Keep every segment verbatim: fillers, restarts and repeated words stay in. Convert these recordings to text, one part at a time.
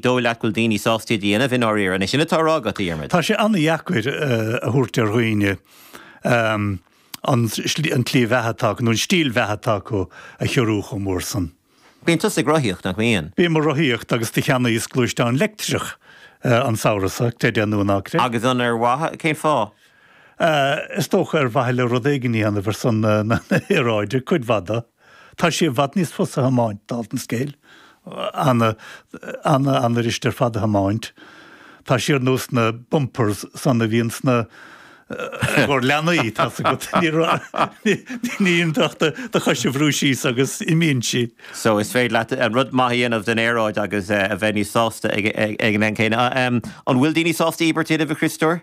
dóil leat goil daoine sásta díana bhín áíar an is sinna tárá go dtíarmid. Tá sé anna dheaccuir a thuirt ar roiine an tlí bheithetá nó an stíl bheithetá go a cheúch ó mórsan. Bíon tus ag rothíocht nach bhíon. Bí mar rothíocht agus tí cheanna is glúisteán leictreach an saorasach té deanú nachré. Agus an ar watha cén fá? Is tócha ar bhaile rodéganí anna bhar san iráidir chuid bhada. Tá sé bhad níos fusa hamáint daltan scéil. Anna anna anna rister fada hamáint. Tá siar nús na bumpers sanna bhíons na gur leanaí tá go níon tuachta de chuise bhrúsí agus imíonn si. So is féad leat an rud maithíon of den éráid agus a bheith níos sásta ag an an céine. An bhfuil daoine sásta íbertíad a bh Christóir?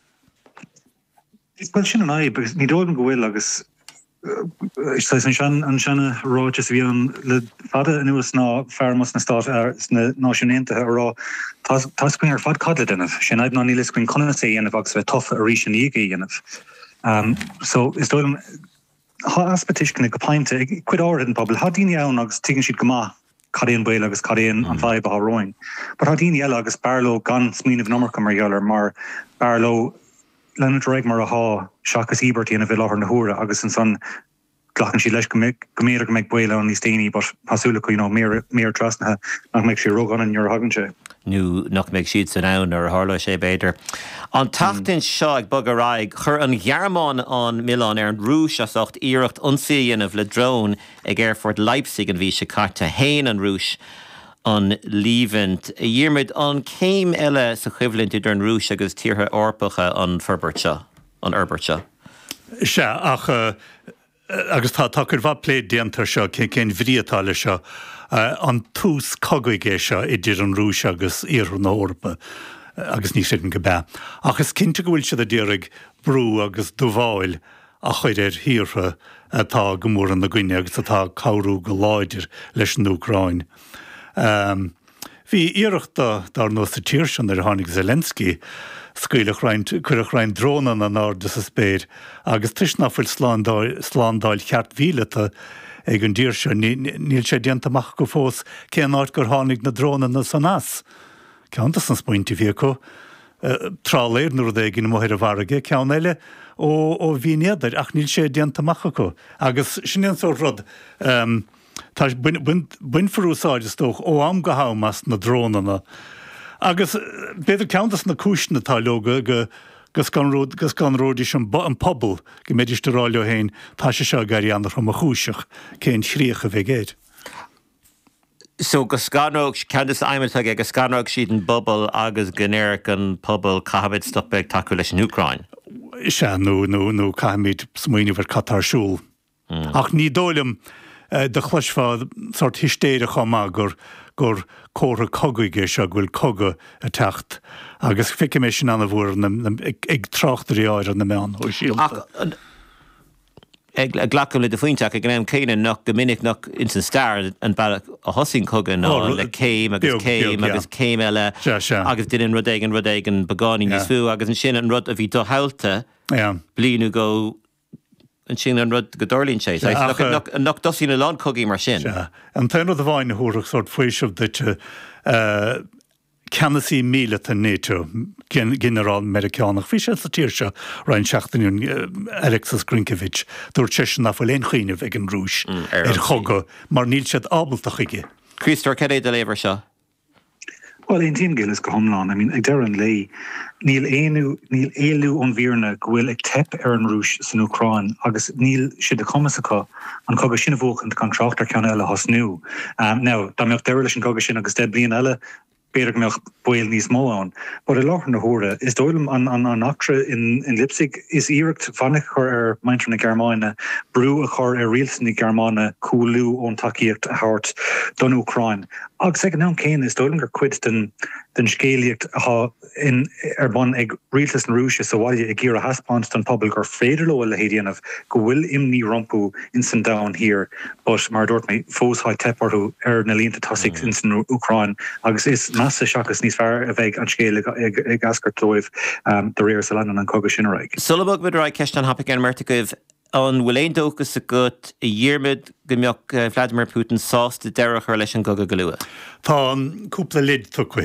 Well sin an ai, because ní dóibh go bhfuil agus Is an sean an sena ráis bhí an le fada nuas ná fearmas na stát na náisiúnta ará tá cuing ar fad cadla denmh sin aib ná níle cuing conna sé dhéanamh agus bheith tofa a rí sin íige dhéanamh. So is dóilm há aspatiscin go painte cuid áir an pobl há daoine ann agus tuigann siad go maith cadéon bail agus cadéon an bhaid a roin. But há daoine eile agus bearló gan smíanamh nómarcha mar gheallar mar bearló lena dreig mar a há seachas íbertí in a bhil áthar na húra agus an son glachan si leis go méar go méid buile an níos daoine, but hasúla go méar trasnathe nach méid sé róg an in your hagann sé. Nú nach méid siad san ann ar tharla sé beidir. An tatain seo ag bag aráig chur an ghearmáin an Milán ar an rúis as ocht iirecht ionsaíanamh le drón ag Airfort Leipzig an bhí se carta hain an rúis an líbhant. Dhiarmid an céim eile sa chuimhlinn idir an rúis agus tíortha orpacha an Ferbert an Herbert seo. Se ach agus tá takeir bha pléad déantar seo cén bhríotála seo an tús cogaigé seo idir an rúis agus iarú na orpa agus ní sin go be. Agus cinnte go bhfuil siad a ddíraigh brú agus dúmháil a chuid ar thiortha atá go mór an na Gcuine agus atá cabhrú go láidir leis an Úcráin. Bhí iireachta dar nó sa tíir sin ar tháinig Zelensky scaoilech chuireach rainn drónan an árdas a spéir agus tuisna fuil sláándáil cheart mhíleata ag an dír seo níl sé déantamach go fós céan áit gur tháinig na drónan na san as. Ceantas an smaointí bhí acu tráléir nuair d éigean móthir a bharige ceann eile ó bhí néadar ach níl sé déantamach acu. Agus sin éon rud tá buin forúsáidir tóch ó am go hámas na drónana. Agus beidir ceantas na cisna tá leoga go gus gan ródí an pobl go méidiriste ráileo héin tá sé seo garí anar chum a chúiseach cén sríocha bheith géad. So go scanóg ceantas aimimeteag ag go scanóg siad an bubble agus gnéiric an pobl cahabid stopbeag taú leis an Úcráin. Se nó nó nó caiimiid smaoineh catarsúl. Ach ní dóilm de chluisfád sort histéire chomá gur gur córa cogaige seo bhfuil coga a techt agus fici mé sin anna bhór ag trachtarí áir an na meán ó síalta. Ag ghlacam le do faointeach ag gnéim céine nach go minic nach in san stair an bailach a hosing cogan ná le céim agus céim agus céim eile agus duine rud éigen rud éigen bagáí níos fuú agus an sin an rud a bhí do heilte blianú go an sin an rud go dorlín sé. nach dosí na lán cogaí mar sin. An taine a bháin thuach sort faoisimh duite ceanasí míle a NATO generál Americánach. Bhí sé sa tíir seo rainn seachtainún Alexis Grinkovich dúir teisi na bhfuil éon chuoineh ag an rúis ar choga mar níl siad ábaltach ige. Christóir cad é de léibhar seo? Well, ein team gil is go homláán. I mean, ag dear an lei, níl éú níl éú an bhíorna go bhfuil ag tep ar an rúis san Úcráin agus níl siad a chumasachá an coga sinna bhóchan gan tráchtar ceanna eile has nú. Now, dá meocht deir leis an coga sin agus de blion eile beidir go meocht buil níos mó ann. But i láthar na hóra, is dóilm an an an actra in in Leipzig is iirecht fannig chur ar maintre na Germáine, brú a chur ar rialsan na Germáine cúlú ón takeíocht a hart don Úcráin. Agus ag ná céin is dóilm gur cuid den den scéalaíocht atá in ar ban ag rialtas na rúise sa bhaile ag ggéar a haspáint don pobl gur féidir le bhfuil le héadíanamh go bhfuil imní rompú in san down here, but mar dúirt mé fóshaid tepartú ar na líonta tosaigh in san Úcráin agus is massa seachas níos fearr a bheith an scéal ag ascar tóibh de réir sa lean an coga sin raig. Sulabog bud raig ceist an hapig an mertigh an bhfuil éon dóchas a gut i dhiarmid go mbeadh Vladimir Putin sásta dearach ar leis an coga go luath. Tá an cúpla lid tucha